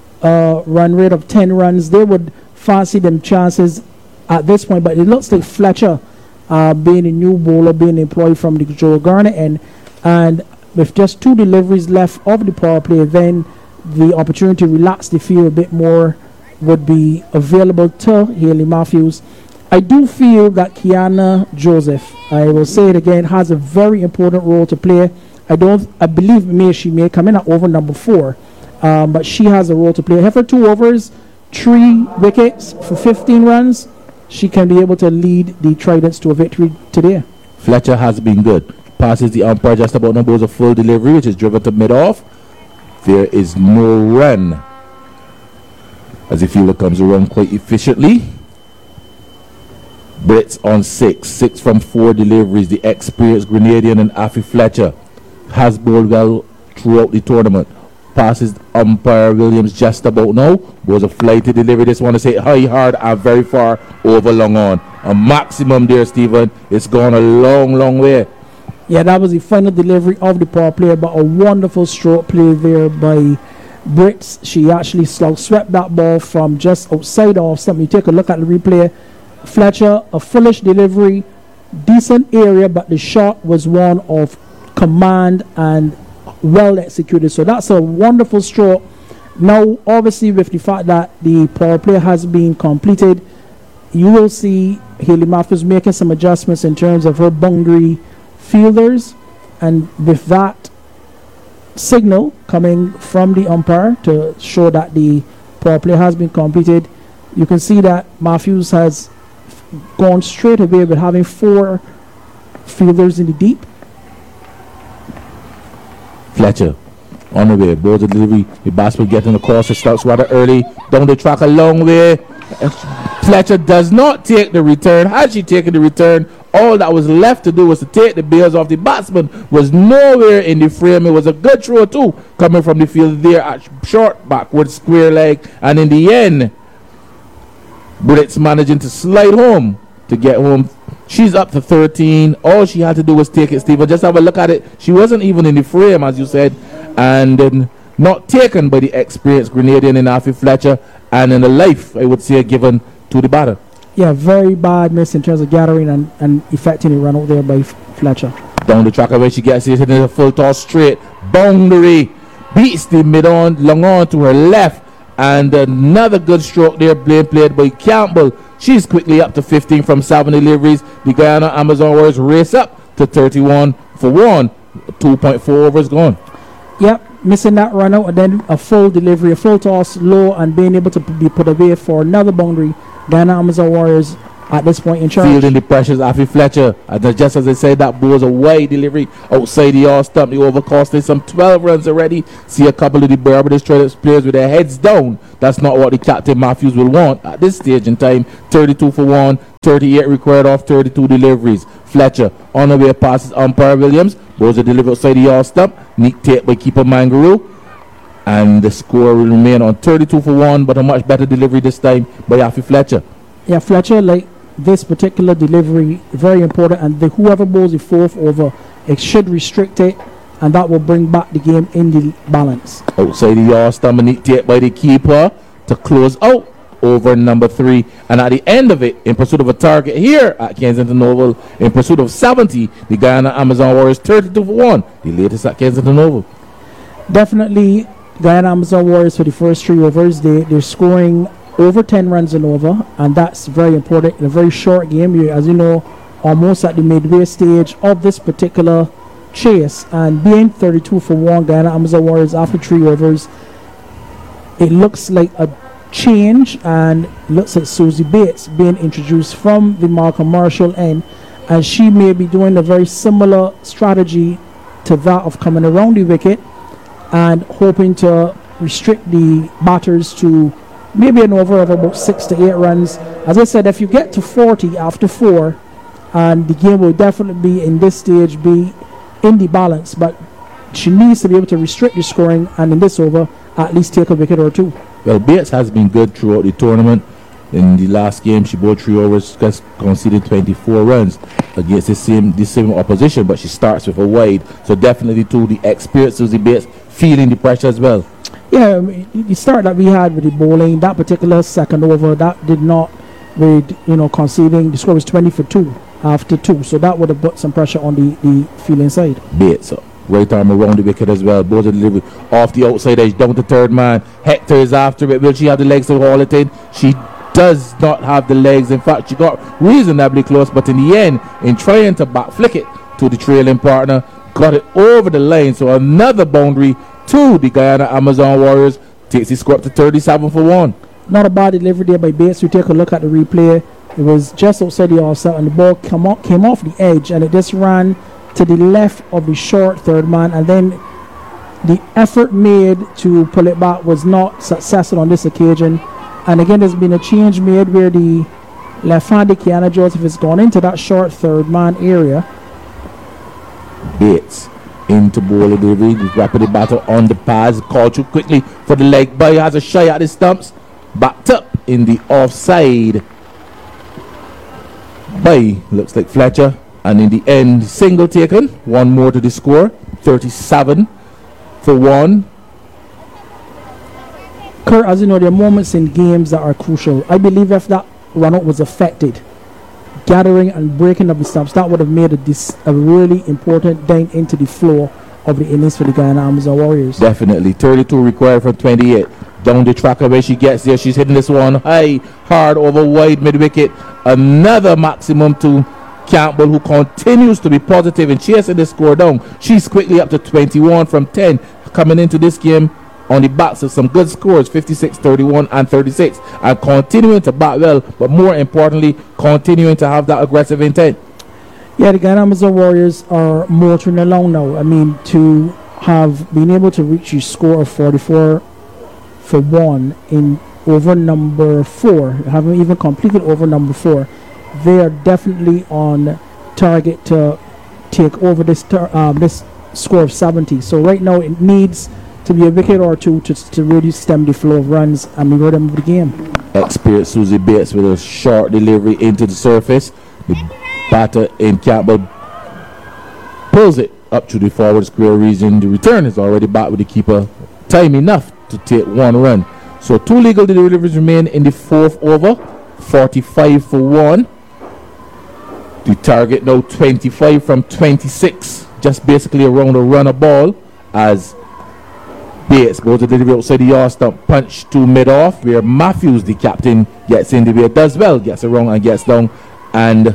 [SPEAKER 3] a run rate of 10 runs. They would fancy them chances at this point, but it looks like Fletcher, being a new bowler, being employed from the Joe Garner end, and with just 2 deliveries left of the power play, then the opportunity to relax the field a bit more would be available to Hayley Matthews. I do feel that Kiana Joseph, I will say it again, has a very important role to play. I believe she may come in at over number 4, but she has a role to play. Her 2 overs, 3 wickets for 15 runs. She can be able to lead the Tridents to a victory today.
[SPEAKER 2] Fletcher has been good. Passes the umpire just about now, goes a full delivery, which is driven to mid-off. There is no run, as the fielder comes around quite efficiently. Brits on 6 from 4 deliveries. The experienced Grenadian and Afi Fletcher has bowled well throughout the tournament. Passes umpire Williams just about now. Was a flighty delivery. This one to say high, hard, and very far over long on. A maximum there, Stephen. It's gone a long way.
[SPEAKER 3] Yeah, that was the final delivery of the power play, but a wonderful stroke play there by Brits. She actually swept that ball from just outside off stump. You take a look at the replay. Fletcher, a foolish delivery, decent area, but the shot was one of command and well executed. So that's a wonderful stroke. Now, obviously, with the fact that the power play has been completed, you will see Hayley Matthews making some adjustments in terms of her boundary fielders, and with that signal coming from the umpire to show that the power play has been completed, you can see that Matthews has gone straight away with having 4 fielders in the deep.
[SPEAKER 2] Fletcher on the way, ball delivery. The batsman getting across. It starts rather early down the track a long way. Fletcher does not take the return. Had she taken the return, all that was left to do was to take the bails off. The batsman was nowhere in the frame. It was a good throw too, coming from the field there at short backward square leg, and in the end, Brits managing to slide home to get home. She's up to 13. All she had to do was take it, Stephen. Just have a look at it. She wasn't even in the frame, as you said, and then not taken by the experienced Grenadian in Afi Fletcher, and in the life, I would say, given to the batter.
[SPEAKER 3] Yeah, very bad miss in terms of gathering and effecting a run out there by Fletcher.
[SPEAKER 2] Down the track away she gets it, hitting a full toss straight. Boundary. Beats the mid-on, long on to her left. And another good stroke there played by Campbell. She's quickly up to 15 from 7 deliveries. The Guyana Amazon Warriors race up to 31 for 1. 2.4 overs gone.
[SPEAKER 3] Yep, missing that run out, and then a full delivery, a full toss low, and being able to be put away for another boundary. Guyana Amazon Warriors at this point in charge.
[SPEAKER 2] Fielding the pressures, Afi Fletcher. And just as I said, that ball was a wide delivery outside the yard stump. The over costing some 12 runs already. See a couple of the Barbados Traders players with their heads down. That's not what the captain Matthews will want at this stage in time. 32 for 1, 38 required off 32 deliveries. Fletcher on the way passes umpire Williams. Balls are delivered outside the yard stump. Neat take by keeper Mangaroo. And the score will remain on 32 for 1, but a much better delivery this time by Afi Fletcher.
[SPEAKER 3] Yeah, Fletcher, like this particular delivery, very important, and whoever bowls the fourth over, it should restrict it, and that will bring back the game in the balance.
[SPEAKER 2] Outside the yard stump, neat take by the keeper to close out over number 3, and at the end of it, in pursuit of a target here at Kensington Oval, in pursuit of 70, the Guyana Amazon Warriors 32 for 1, the latest at Kensington Oval.
[SPEAKER 3] Definitely Guyana Amazon Warriors for the first 3 overs, they're scoring over 10 runs and over, and that's very important in a very short game. You, as you know, almost at the midway stage of this particular chase, and being 32 for 1, Guyana Amazon Warriors after 3 overs, it looks like a change, and looks like Susie Bates being introduced from the Malcolm Marshall end, and she may be doing a very similar strategy to that of coming around the wicket and hoping to restrict the batters to maybe an over of about 6 to 8 runs. As I said, if you get to 40 after 4, and the game will definitely be in this stage be in the balance, but she needs to be able to restrict the scoring, and in this over at least take a wicket or 2.
[SPEAKER 2] Well, Bates has been good throughout the tournament. In the last game, she bowled 3 overs, just conceded 24 runs against the same opposition, but she starts with a wide. So definitely to the experienced Susie Bates feeling the pressure as well.
[SPEAKER 3] Yeah, I mean, the start that we had with the bowling, that particular second over, that did not, with conceding, the score was 20 for 2 after 2, so that would have put some pressure on the fielding side.
[SPEAKER 2] Bates, right arm around the wicket as well. Both are delivered off the outside edge down to third man. Hector is after it. Will she have the legs to haul it in? She does not have the legs. In fact, she got reasonably close, but in the end, in trying to back flick it to the trailing partner, got it over the line. So another boundary to the Guyana Amazon Warriors, takes the score up to 37 for 1.
[SPEAKER 3] Not a bad delivery there by Bates. We take a look at the replay. It was just outside the offside, and the ball came off the edge, and it just ran to the left of the short third man, and then the effort made to pull it back was not successful on this occasion. And again, there's been a change made where the left-handed Kiana Joseph has gone into that short third man area.
[SPEAKER 2] Bates into bowler delivery, rapidly battle on the pass, called through quickly for the leg by, has a shy at the stumps, backed up in the offside by, looks like Fletcher, and in the end, single taken, one more to the score, 37 for 1.
[SPEAKER 3] Kurt, as you know, there are moments in games that are crucial. I believe if that run-out was affected, gathering and breaking of the stumps, that would have made a really important dent into the flow of the innings for the Guyana Amazon Warriors.
[SPEAKER 2] Definitely. 32 required from 28. Down the track where she gets there. She's hitting this one high, hard over wide mid-wicket. Another maximum to Campbell, who continues to be positive and chasing the score down. She's quickly up to 21 from 10, coming into this game on the backs of some good scores, 56, 31 and 36, and continuing to bat well, but more importantly, continuing to have that aggressive intent.
[SPEAKER 3] Yeah, the Guyana Amazon Warriors are motoring along now. I mean, to have been able to reach a score of 44 for 1 in over number 4, haven't even completed over number 4, they are definitely on target to take over this score of 70. So right now it needs to be a wicket or 2 to really stem the flow of runs and move them of the game.
[SPEAKER 2] Experienced Susie Bates with a short delivery into the surface. The batter in Campbell pulls it up to the forward square region. The return is already back with the keeper. Time enough to take 1 run. So 2 legal deliveries remain in the 4th over. 45 for 1. The target now 25 from 26. Just basically around a run a ball as Bates goes to delivery outside the yard stump, punch to mid-off, where Matthews, the captain, gets in the way, does well, gets around and gets down, and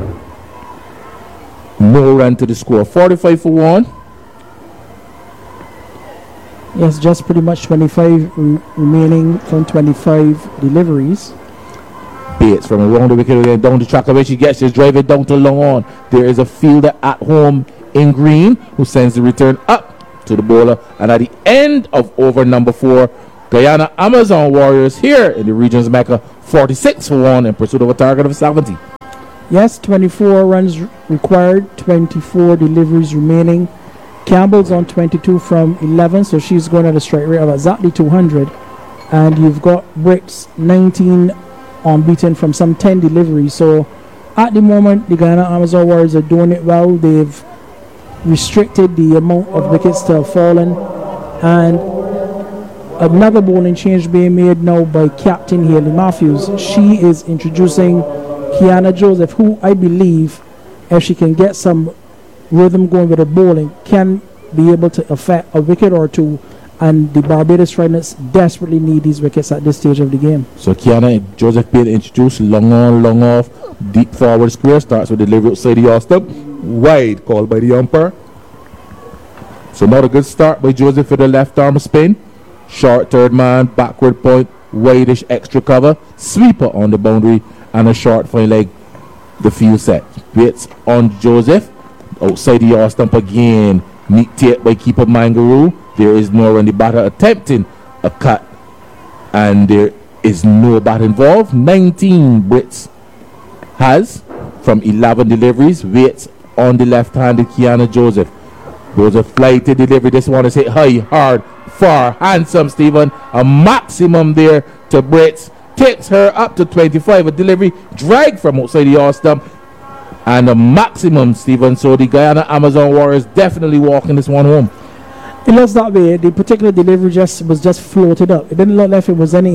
[SPEAKER 2] no run to the score. 45 for 1.
[SPEAKER 3] Yes, just pretty much 25 remaining from 25 deliveries.
[SPEAKER 2] Bates from around the wicket again, down the track of it. She gets his drive it down to long on. There is a fielder at home in green who sends the return up to the bowler. And at the end of over number 4, Guyana Amazon Warriors here in the region's Mecca, 46 for 1 in pursuit of a target of 70.
[SPEAKER 3] Yes, 24 runs required, 24 deliveries remaining. Campbell's on 22 from 11, so she's going at a strike rate of exactly 200. And you've got Brits 19 unbeaten from some 10 deliveries. So at the moment, the Guyana Amazon Warriors are doing it well. They've restricted the amount of wickets that have fallen. And another bowling change being made now by Captain Haley Matthews. She is introducing Kiana Joseph, who I believe, if she can get some rhythm going with her bowling, can be able to affect a wicket or two. And the Barbados Tridents desperately need these wickets at this stage of the game.
[SPEAKER 2] So Kiana Joseph being introduced, long on, long off, deep forward square, starts with delivery outside the off stump, wide, called by the umpire. So not a good start by Joseph for the left arm spin. Short third man, backward point, wideish extra cover, sweeper on the boundary, and a short fine leg, the field set. Bates on Joseph, outside the off stump again, neat take by keeper Mangaroo. There is no run, the batter attempting a cut, and there is no bat involved. 19 Brits has from 11 deliveries. Waits on the left-handed Kiana Joseph. Goes a flighted delivery. This one is hit high, hard, far, handsome, Stephen. A maximum there to Brits. Takes her up to 25. A delivery dragged from outside the off stump. And a maximum, Stephen. So the Guyana Amazon Warriors definitely walking this one home.
[SPEAKER 3] It looks that way. The particular delivery was just floated up. It didn't look like it was any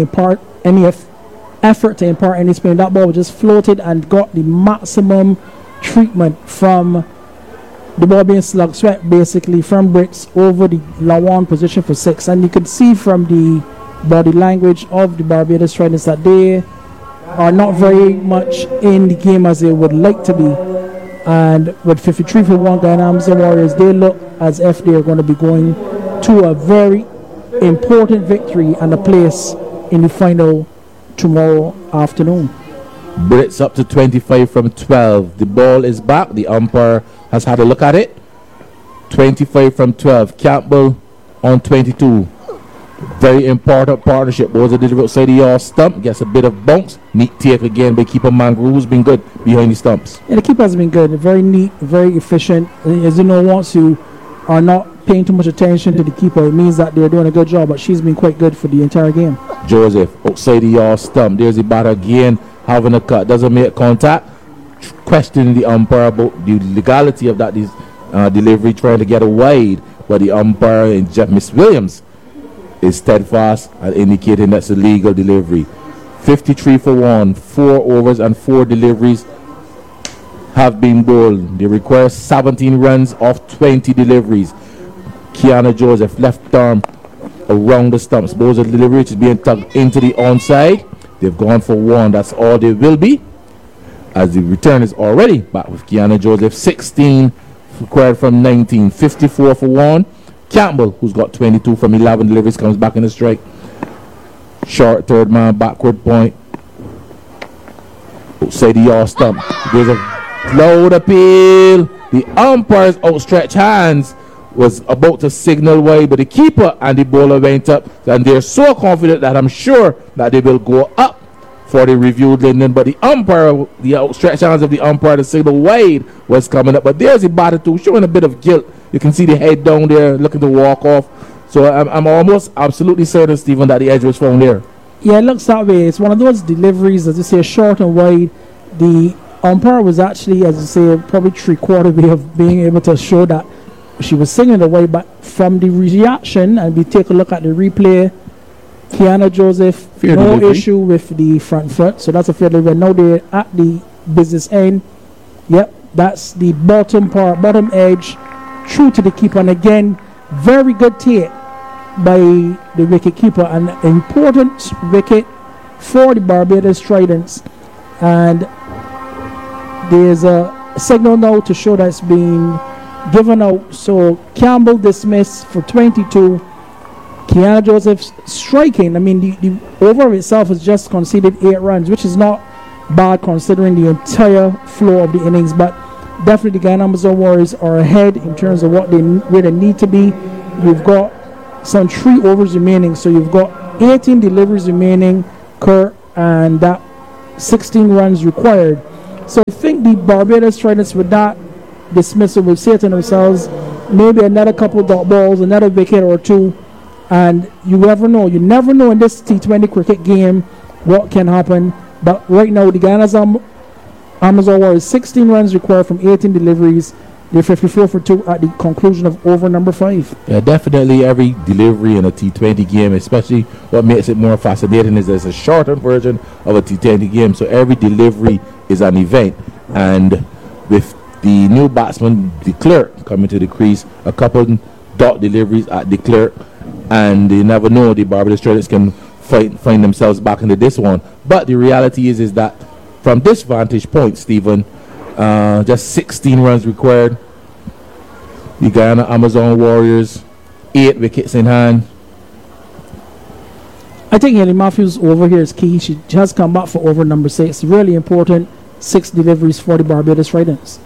[SPEAKER 3] effort to impart any spin. That ball was just floated and got the maximum treatment from the ball being slug swept basically from Brits over the Lawan position for 6. And you could see from the body language of the Barbados Tridents that they are not very much in the game as they would like to be. And with 53 for 1 Guyana Amazon Warriors, they look as if they are going to be going to a very important victory and a place in the final tomorrow afternoon.
[SPEAKER 2] Brits up to 25 from 12. The ball is back. The umpire has had a look at it. 25 from 12. Campbell on 22. Very important partnership. Was a delivery outside the off stump. Gets a bit of bounce. Neat take again by keeper Mangrove, who's been good behind the stumps.
[SPEAKER 3] Yeah, the keeper has been good. Very neat, very efficient. As you know, once you are not paying too much attention to the keeper, it means that they're doing a good job. But she's been quite good for the entire game.
[SPEAKER 2] Joseph outside the off stump. There's the batter again having a cut. Doesn't make contact. Questioning the umpire about the legality of that delivery, trying to get a wide. But the umpire and Miss Williams is steadfast and indicating that's a legal delivery. 53 for 1, 4 overs and 4 deliveries have been bowled. They require 17 runs off 20 deliveries. Kiana Joseph, left arm around the stumps. Bowls a delivery, which is being tugged into the onside. They've gone for 1. That's all they will be, as the return is already back with Kiana Joseph. 16 required from 19. 54 for 1. Campbell, who's got 22 from 11 deliveries, comes back in the strike. Short third man, backward point. Outside the off stump. There's a loud appeal. The umpire's outstretched hands was about to signal wide, but the keeper and the bowler went up, and they're so confident that I'm sure that they will go up for the reviewed Linden. But the umpire, the outstretched hands of the umpire to signal wide was coming up. But there's the batter too, showing a bit of guilt. You can see the head down there, looking to walk off. So I'm almost absolutely certain, Stephen, that the edge was found there.
[SPEAKER 3] Yeah, it looks that way. It's one of those deliveries, as you say, short and wide. The umpire was actually, as you say, probably 3/4 way of being able to show that she was singing the way. But from the reaction, and we take a look at the replay, Kiana Joseph,
[SPEAKER 2] fair
[SPEAKER 3] no
[SPEAKER 2] delivery.
[SPEAKER 3] issue with the front foot. So that's a fair delivery. Now they're at the business end. Yep, that's the bottom part, bottom edge, true to the keeper. And again, very good take by the wicket keeper, an important wicket for the Barbados Tridents. And there's a signal now to show that it's been given out. So Campbell dismissed for 22. Kiana Joseph striking. I mean, the over itself has just conceded 8 runs, which is not bad considering the entire flow of the innings. But definitely the Guyana Amazon Warriors are ahead in terms of where they need to be. You've got some 3 overs remaining, so you've got 18 deliveries remaining, Kurt, and that 16 runs required. So I think the Barbados Tridents with that dismissal will say to themselves, maybe another couple dot balls, another wicket or 2, and you never know. You never know in this T20 cricket game what can happen. But right now, the Guyana Amazon Warriors 16 runs required from 18 deliveries. They're 54 for 2 at the conclusion of over number 5.
[SPEAKER 2] Yeah, definitely every delivery in a T20 game, especially what makes it more fascinating is there's a shortened version of a T20 game. So every delivery is an event. And with the new batsman, de Klerk, coming to the crease, a couple dot deliveries at de Klerk, and you never know, the Barbados Traders can find themselves back into this one. But the reality is that from this vantage point, Stephen, just 16 runs required. The Guyana Amazon Warriors, 8 wickets in hand.
[SPEAKER 3] I think Hayley Matthews over here is key. She has come back for over number 6. Really important. 6 deliveries for the Barbados Tridents.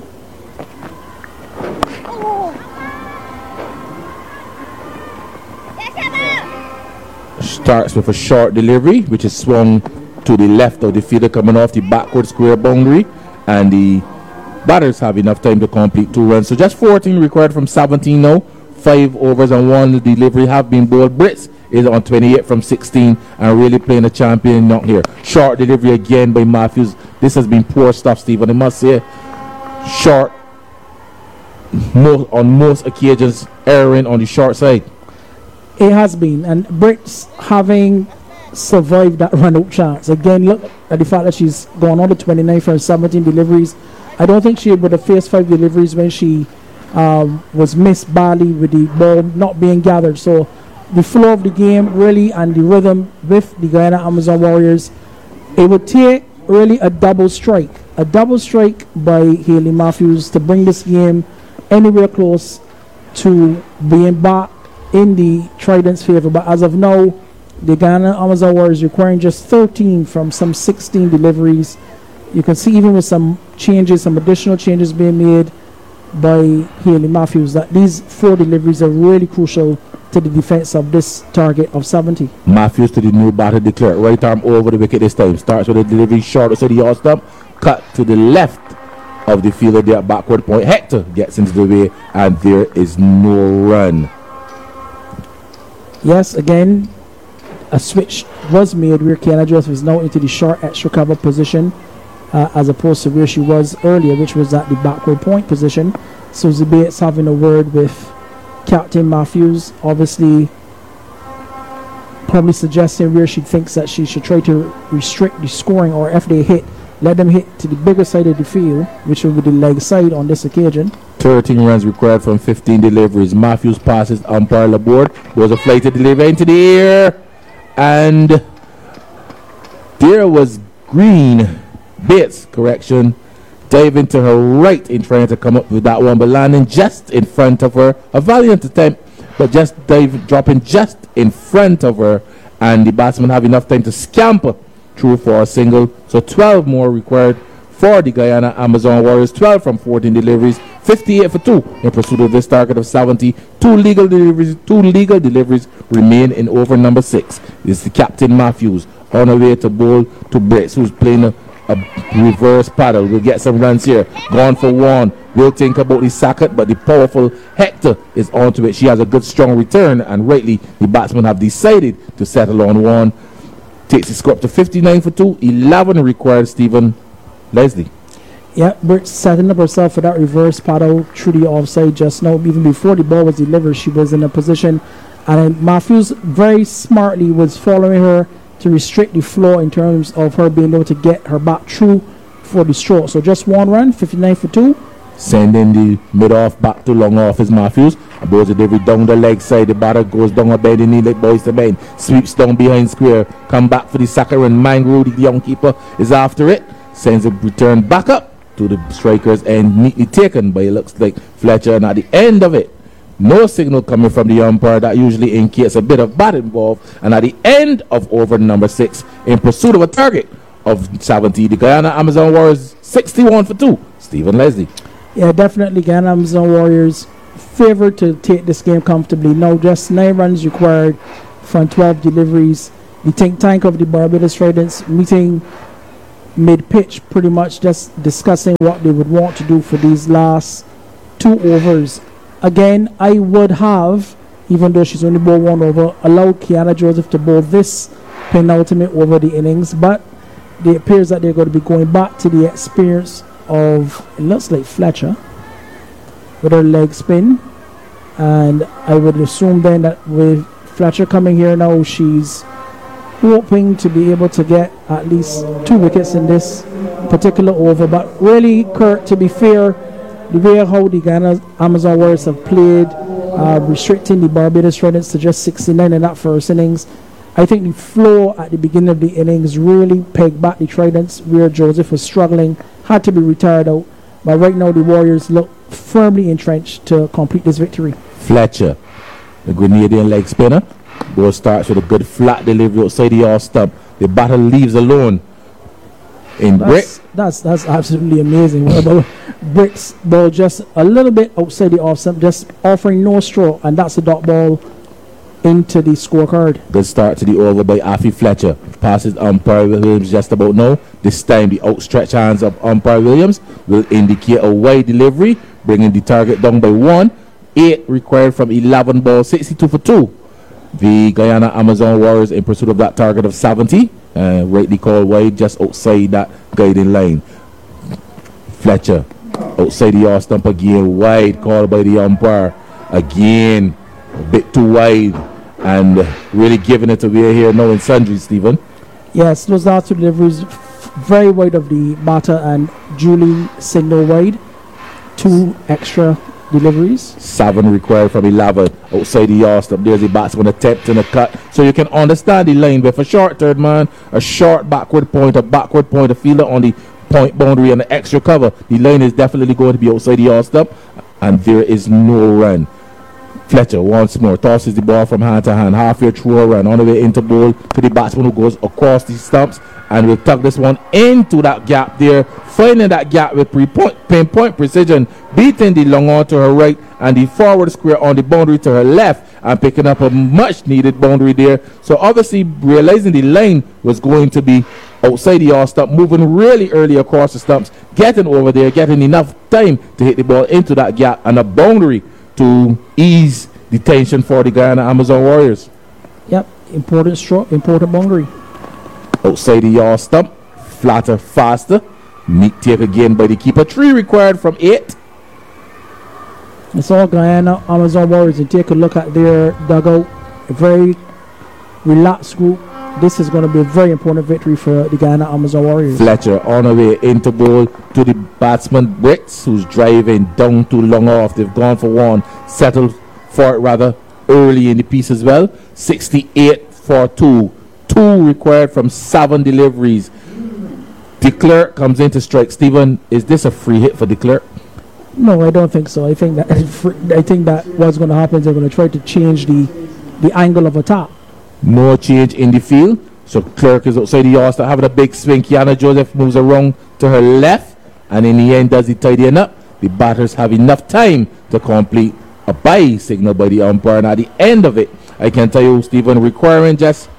[SPEAKER 2] Starts with a short delivery, which is swung to the left of the fielder coming off the backward square boundary, and the batters have enough time to complete 2 runs. So just 14 required from 17 now. 5 overs and 1 delivery have been bowled. Brits is on 28 from 16 and really playing a champion knock here. Short delivery again by Matthews. This has been poor stuff, Stephen. I must say, short on most occasions, erring on the short side.
[SPEAKER 3] It has been, and Brits having survived that run-out chance. Again, look at the fact that she's gone on to 29 for 17 deliveries. I don't think she would have faced 5 deliveries when she was missed badly with the ball not being gathered. So the flow of the game really and the rhythm with the Guyana Amazon Warriors, it would take really a double strike by Hayley Matthews to bring this game anywhere close to being back in the Trident's favor. But as of now, the Guyana Amazon Warriors requiring just 13 from some 16 deliveries. You can see even with some additional changes being made by Hayley Matthews, that these 4 deliveries are really crucial to the defense of this target of 70.
[SPEAKER 2] Matthews to the new batter, de Klerk. Right arm over the wicket this time. Starts with a delivery short of the off stump. Cut to the left of the fielder there at backward point. Hector gets into the way, and there is no run.
[SPEAKER 3] Yes, again, a switch was made where Kiana Joseph is now into the short extra cover position as opposed to where she was earlier, which was at the backward point position. So Bates having a word with Captain Matthews, obviously probably suggesting where she thinks that she should try to restrict the scoring, or if they hit, let them hit to the bigger side of the field, which will be the leg side on this occasion.
[SPEAKER 2] 13 runs required from 15 deliveries. Matthews passes umpire Laborde. Was a flighted delivery into the air, and there was Green Bates, diving to her right in trying to come up with that one, but landing just in front of her. A valiant attempt, but just dropping just in front of her, and the batsman have enough time to scamper through for a single. So 12 more required for the Guyana Amazon Warriors. 12 from 14 deliveries, 58 for 2 in pursuit of this target of 70. 2 legal deliveries remain in over number 6. This is the Captain Matthews on her way to bowl to Brits, who's playing a reverse paddle. We'll get some runs here. Gone for 1. We'll think about the Sackett, but the powerful Hector is onto it. She has a good strong return, and rightly the batsmen have decided to settle on 1. Takes the score up to 59 for 2. 11 required, Stephen. Leslie.
[SPEAKER 3] Yeah, Brits setting up herself for that reverse paddle through the offside just now. Even before the ball was delivered, she was in a position, and Matthews very smartly was following her to restrict the flow in terms of her being able to get her back through for the stroke. So just 1 run, 59 for 2.
[SPEAKER 2] Sending the mid-off back to long off is Matthews. A ball delivery down the leg side. The batter goes down a bend, the knee like boys to bend. Sweeps down behind square. Come back for the Sacker, and Mangru, the young keeper, is after it. Sends a return back up to the strikers and neatly taken by, it looks like, Fletcher. And at the end of it, no signal coming from the umpire. That usually indicates a bit of bat involved. And at the end of over number 6, in pursuit of a target of 70. The Guyana Amazon Warriors 61 for 2. Stephen Leslie.
[SPEAKER 3] Yeah, definitely Guyana Amazon Warriors favored to take this game comfortably. Now just 9 runs required from 12 deliveries. The think tank of the Barbados Tridents meeting mid-pitch, pretty much just discussing what they would want to do for these last 2 overs. Again, I would have, even though she's only bowled 1 over, allowed Kiana Joseph to bowl this penultimate over the innings, but it appears that they're going to be going back to the experience of, it looks like Fletcher with her leg spin, and I would assume then that with Fletcher coming here now, she's hoping to be able to get at least 2 wickets in this particular over. But really, Kurt, to be fair, the way how the Guyana Amazon Warriors have played, restricting the Barbados Tridents to just 69 in that first innings, I think the flow at the beginning of the innings really pegged back the Tridents, where Joseph was struggling, had to be retired out. But right now the Warriors look firmly entrenched to complete this victory.
[SPEAKER 2] Fletcher, the Grenadian leg spinner. Ball starts with a good flat delivery outside the off stump. The batter leaves alone.
[SPEAKER 3] That's absolutely amazing. Brick's ball just a little bit outside the off stump, just offering no stroke, and that's a dot ball into the scorecard.
[SPEAKER 2] Good start to the over by Afi Fletcher. Passes umpire Williams just about now. This time the outstretched hands of umpire Williams will indicate a wide delivery, bringing the target down by 1. 8 required from 11 balls, 62 for 2. The Guyana Amazon Warriors in pursuit of that target of 70. Rightly called wide, just outside that guiding line. Fletcher outside the off stump again, wide, called by the umpire. Again, a bit too wide, and really giving it away here now in sundry, Stephen.
[SPEAKER 3] Yes, those last 2 deliveries very wide of the batter, and Julie signal wide. 2 extra deliveries.
[SPEAKER 2] 7 required from 11 outside the yard stop. There's the batsman attempting a cut, so you can understand the line. With a short third man, a short backward point, a fielder on the point boundary, and an extra cover, the line is definitely going to be outside the yard stop, and there is no run. Fletcher once more tosses the ball from hand to hand, halfway through a run, on the way into bowl to the batsman who goes across the stumps and will tuck this one into that gap there, finding that gap with pinpoint precision, beating the long on to her right and the forward square on the boundary to her left, and picking up a much needed boundary there. So obviously realizing the line was going to be outside the off stump, moving really early across the stumps, getting over there, getting enough time to hit the ball into that gap and a boundary to ease the tension for the Guyana Amazon Warriors.
[SPEAKER 3] Yep, important stroke, important boundary.
[SPEAKER 2] Outside the yard stump, flatter, faster. Neat take again by the keeper. 3 required from 8.
[SPEAKER 3] It's all Guyana Amazon Warriors, and take a look at their dugout. A very relaxed group. This is going to be a very important victory for the Guyana Amazon Warriors.
[SPEAKER 2] Fletcher on the way into bowl to the batsman Brits, who's driving down too long off. They've gone for 1, settled for it rather early in the piece as well. 68 for 2. 2 required from 7 deliveries. De Klerk comes in to strike. Stephen, is this a free hit for De Klerk?
[SPEAKER 3] No, I don't think so. I think that what's going to happen is they're going to try to change the angle of attack.
[SPEAKER 2] No change in the field. So Klerk is outside the yard, having a big swing. Kiana Joseph moves around to her left, and in the end does the tidying up. The batters have enough time to complete a bye signal by the umpire, and at the end of it, I can tell you, Stephen, requiring just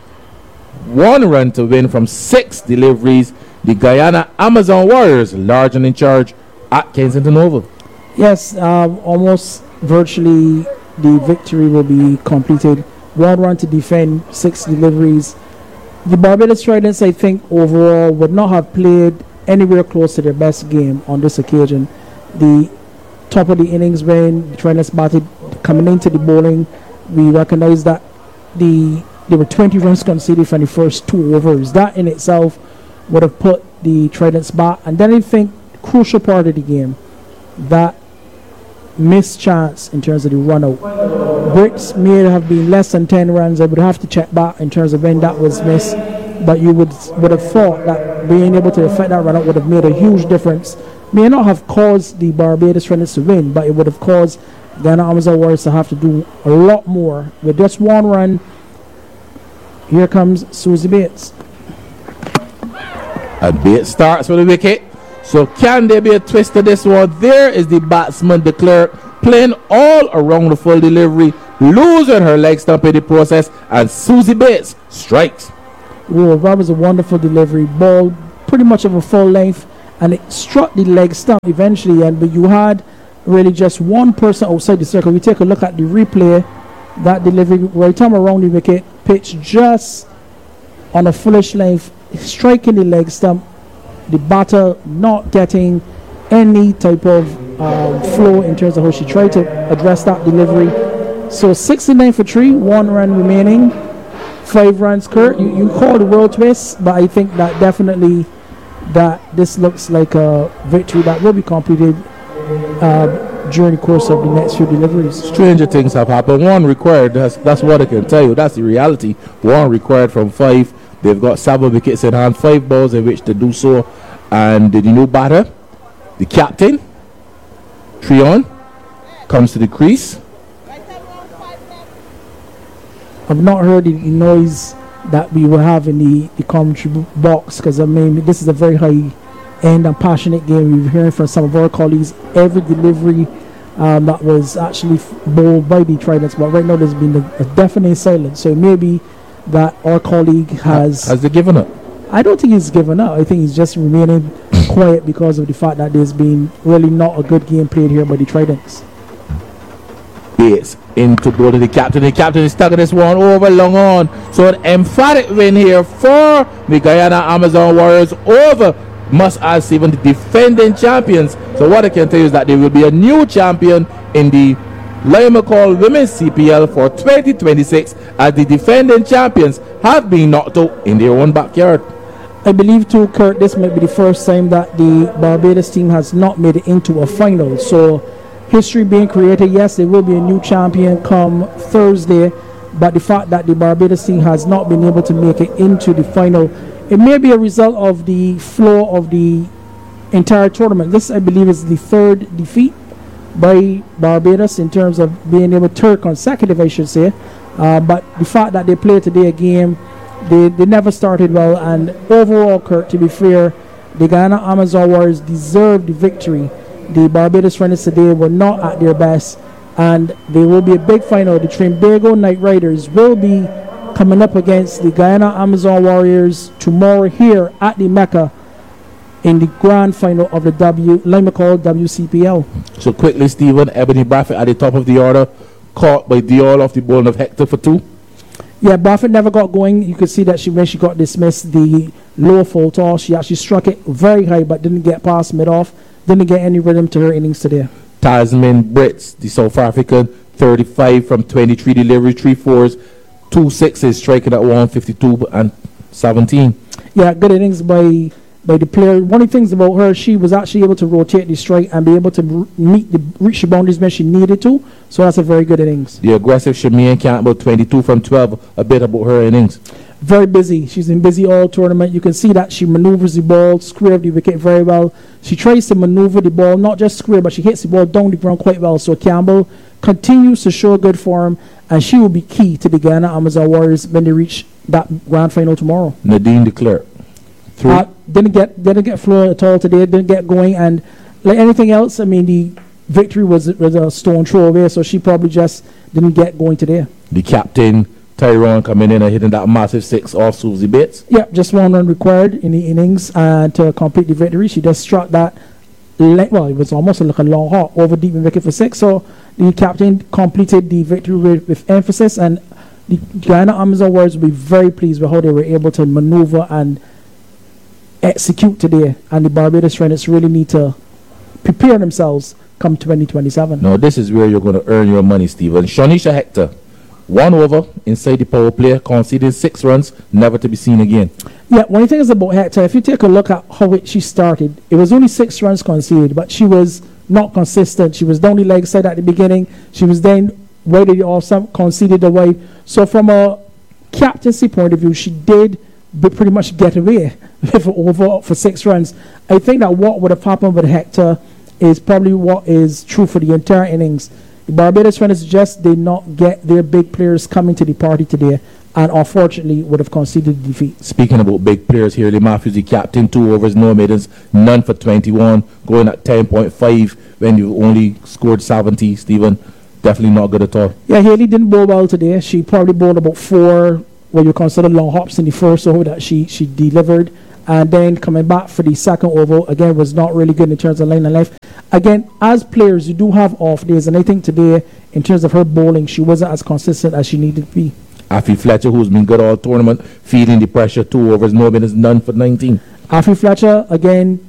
[SPEAKER 2] 1 run to win from 6 deliveries, the Guyana Amazon Warriors large and in charge at Kensington Oval.
[SPEAKER 3] Yes, almost virtually the victory will be completed. 1 run to defend, 6 deliveries. The Barbados Tridents, I think, overall would not have played anywhere close to their best game on this occasion. The top of the innings when the Tridents batted, coming into the bowling, we recognize that there were 20 runs conceded from the first 2 overs. That in itself would have put the Tridents back. And then I think the crucial part of the game, that missed chance in terms of the run out. Brits may have been less than 10 runs. I would have to check back in terms of when that was missed, but you would have thought that being able to effect that run out would have made a huge difference. May not have caused the Barbados Tridents to win, but it would have caused Guyana Amazon Warriors to have to do a lot more. With just 1 run, here comes Susie Bates.
[SPEAKER 2] A bit starts for the wicket. So can there be a twist to this one? There is the batsman de Klerk playing all around the full delivery, losing her leg stump in the process, and Susie Bates strikes.
[SPEAKER 3] Whoa, that was a wonderful delivery. Ball pretty much of a full length, and it struck the leg stump eventually. But you had really just one person outside the circle. We take a look at the replay. That delivery right time around the wicket, pitch just on a fullish length, striking the leg stump. The batter not getting any type of flow in terms of how she tried to address that delivery. So 69 for 3, 1 run remaining, 5 runs. Kurt, you call the world twist, but I think that definitely that this looks like a victory that will be completed during the course of the next few deliveries.
[SPEAKER 2] Stranger things have happened. 1 required, that's what I can tell you. That's the reality. 1 required from 5. They've got 7 wickets in hand, 5 balls in which to do so. And the new batter, the captain, Treon, comes to the crease.
[SPEAKER 3] I've not heard the noise that we will have in the commentary box, because I mean this is a very high end and passionate game. We're hearing from some of our colleagues every delivery that was actually bowled by the Tridents, but right now there's been a definite silence. So maybe that our colleague has
[SPEAKER 2] they given up?
[SPEAKER 3] I don't think he's given up. I think he's just remaining quiet because of the fact that there's been really not a good game played here by the Tridents.
[SPEAKER 2] Bates into bowl to the captain. The captain is stuck in this one over long on. So an emphatic win here for the Guyana Amazon Warriors over Must Add 7, the defending champions. So what I can tell you is that there will be a new champion in the Lion McCall Women's CPL for 2026, as the defending champions have been knocked out in their own backyard.
[SPEAKER 3] I believe too, Kurt, this might be the first time that the Barbados team has not made it into a final. So history being created. Yes, there will be a new champion come Thursday, but the fact that the Barbados team has not been able to make it into the final, it may be a result of the flow of the entire tournament. This, I believe, is the 3rd defeat by Barbados in terms of being able to 3rd consecutive, I should say. But the fact that they played today a game, they never started well, and overall, Kurt, to be fair, the Guyana Amazon Warriors deserved the victory. The Barbados Friends today were not at their best, and there will be a big final. The Trinbago Knight Riders will be coming up against the Guyana Amazon Warriors tomorrow here at the Mecca in the grand final of the Limacol WCPL.
[SPEAKER 2] So quickly, Stephen, Ebony Bradford at the top of the order, caught by Dior off the bowling of Hector for 2.
[SPEAKER 3] Yeah, Bradford never got going. You could see that when she got dismissed, the low full toss, she actually struck it very high but didn't get past mid-off, didn't get any rhythm to her innings today.
[SPEAKER 2] Tasman Brits, the South African, 35 from 23 delivery, 3 fours, 2 6s, striking at 152 and 17.
[SPEAKER 3] Yeah, good innings by the player. One of the things about her, she was actually able to rotate the strike and be able to reach the boundaries when she needed to. So that's a very good innings.
[SPEAKER 2] The aggressive Shamian Campbell, 22 from 12. A bit about her innings.
[SPEAKER 3] Very busy. She's been busy all tournament. You can see that she maneuvers the ball, square the wicket very well. She tries to maneuver the ball, not just square, but she hits the ball down the ground quite well. So Campbell continues to show good form, and she will be key to the Guyana Amazon Warriors when they reach that grand final tomorrow.
[SPEAKER 2] Nadine de Klerk, 3.
[SPEAKER 3] Didn't get flow at all today. Didn't get going, and like anything else, I mean the victory was a stone throw away. So she probably just didn't get going today.
[SPEAKER 2] The captain Tyrone coming in and hitting that massive 6 off Susie Bates.
[SPEAKER 3] Yeah, just 1 run required in the innings to complete the victory. She just struck that. It was almost like a long hop over deep in wicket for 6. So the captain completed the victory with emphasis, and the Guyana Amazon Warriors will be very pleased with how they were able to maneuver and execute today. And the Barbados Friends really need to prepare themselves come 2027.
[SPEAKER 2] No, this is where you're going to earn your money, Stephen. Shanisha Hector, 1 over inside the power play, conceded 6 runs, never to be seen again.
[SPEAKER 3] Yeah, one thing is about Hector, if you take a look at how she started, it was only 6 runs conceded, but she was not consistent. She was down the leg side at the beginning. She was then waited off, some conceded away. So from a captaincy point of view, she did pretty much get away with over for 6 runs. I think that what would have happened with Hector is probably what is true for the entire innings. The Barbados Friends just did not get their big players coming to the party today. and unfortunately would have conceded defeat.
[SPEAKER 2] Speaking about big players here, Lee Matthews, the captain, 2 overs, no middles, none for 21, going at 10.5 when you only scored 70, Stephen. Definitely not good at all.
[SPEAKER 3] Yeah, Haley didn't bowl well today. She probably bowled about 4 what you consider long hops in the first over that she delivered, and then coming back for the second over again was not really good in terms of line and left. Again, as players, you do have off days, and I think today, in terms of her bowling, she wasn't as consistent as she needed to be.
[SPEAKER 2] Afi Fletcher, who's been good all tournament, feeling the pressure, 2 overs, no middles, none for 19.
[SPEAKER 3] Afi Fletcher, again,